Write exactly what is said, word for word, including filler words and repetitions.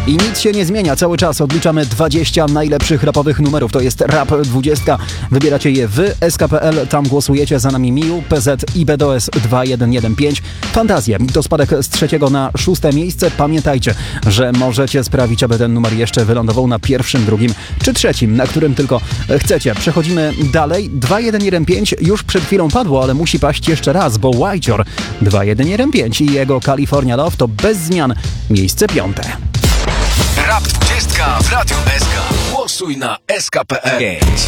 I nic się nie zmienia, cały czas odliczamy dwadzieścia najlepszych rapowych numerów. To jest Rap dwadzieścia. Wybieracie je wy, S K P L, tam głosujecie, za nami Miu, P Z i B D O S dwa jeden jeden pięć. Fantazje, to spadek z trzeciego na szóste miejsce. Pamiętajcie, że możecie sprawić, aby ten numer jeszcze wylądował na pierwszym, drugim czy trzecim, na którym tylko chcecie. Przechodzimy dalej. dwa jeden jeden pięć już przed chwilą padło, ale musi paść jeszcze raz, bo Whitehor dwa jeden jeden pięć i jego California Love to bez zmian miejsce piąte. Rap dwadzieścia w Radiu S K. Głosuj na S K P L.